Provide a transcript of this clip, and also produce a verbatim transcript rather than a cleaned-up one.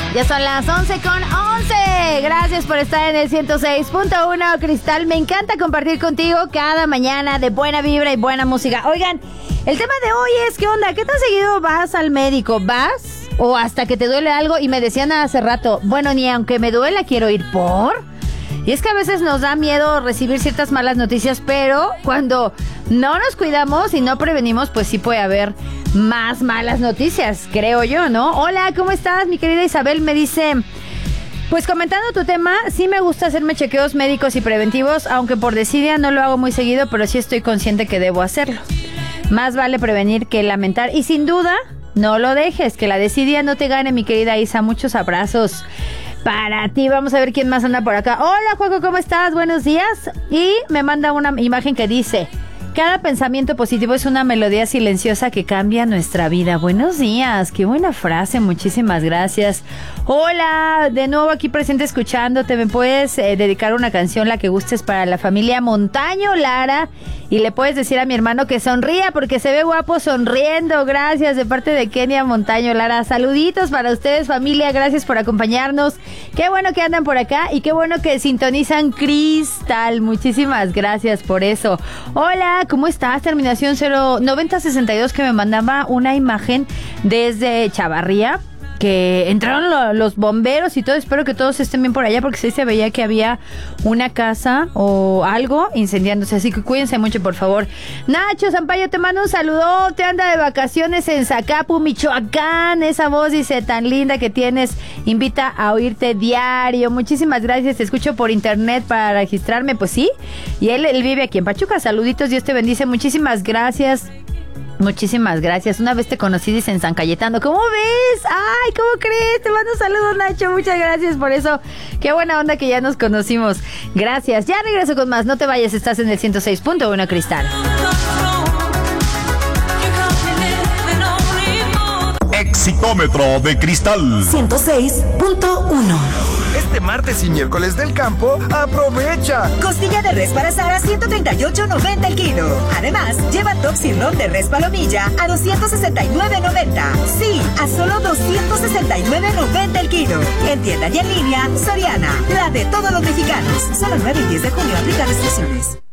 Ya son las once con once. Gracias por estar en el ciento seis punto uno, Cristal. Me encanta compartir contigo cada mañana de buena vibra y buena música. Oigan, el tema de hoy es, ¿qué onda? ¿Qué tan seguido vas al médico? ¿Vas? ¿O hasta que te duele algo? Y me decían hace rato, bueno, ni aunque me duela quiero ir por... Y es que a veces nos da miedo recibir ciertas malas noticias, pero cuando no nos cuidamos y no prevenimos, pues sí puede haber más malas noticias, creo yo, ¿no? Hola, ¿cómo estás? Mi querida Isabel me dice, pues comentando tu tema, sí me gusta hacerme chequeos médicos y preventivos, aunque por desidia no lo hago muy seguido, pero sí estoy consciente que debo hacerlo. Más vale prevenir que lamentar y sin duda, no lo dejes, que la desidia no te gane, mi querida Isa. Muchos abrazos para ti. Vamos a ver quién más anda por acá. Hola, Juego, ¿cómo estás? Buenos días. Y me manda una imagen que dice, cada pensamiento positivo es una melodía silenciosa que cambia nuestra vida. Buenos días, qué buena frase, muchísimas gracias. Hola, de nuevo aquí presente escuchándote. ¿Me puedes eh, dedicar una canción, la que gustes, para la familia Montaño Lara? Y le puedes decir a mi hermano que sonría porque se ve guapo sonriendo. Gracias, de parte de Kenia Montaño Lara. Saluditos para ustedes, familia. Gracias por acompañarnos. Qué bueno que andan por acá y qué bueno que sintonizan Cristal. Muchísimas gracias por eso. Hola, ¿cómo estás? Terminación cero noventa sesenta y dos, que me mandaba una imagen desde Chavarría, que entraron lo, los bomberos y todo. Espero que todos estén bien por allá, porque sí se veía que había una casa o algo incendiándose, así que cuídense mucho, por favor. Nacho Zampayo, te mando un saludo. Te anda de vacaciones en Zacapu, Michoacán. Esa voz, dice, tan linda que tienes, invita a oírte diario. Muchísimas gracias. Te escucho por internet para registrarme, pues sí. Y él, él vive aquí en Pachuca. Saluditos, Dios te bendice. Muchísimas gracias. Muchísimas gracias. Una vez te conocí, dice, en San Cayetano. ¿Cómo ves? Ay, ¿cómo crees? Te mando saludos, Nacho. Muchas gracias por eso. Qué buena onda que ya nos conocimos. Gracias. Ya regreso con más. No te vayas. Estás en el ciento seis punto uno, Cristal. Exitómetro de Cristal ciento seis punto uno. Este martes y miércoles del campo, aprovecha. Costilla de res para Sara, ciento treinta y ocho noventa el kilo. Además, lleva top sirloin de res palomilla a doscientos sesenta y nueve noventa. Sí, a solo doscientos sesenta y nueve noventa el kilo. En tienda y en línea, Soriana, la de todos los mexicanos. Solo nueve y diez de junio, aplica restricciones.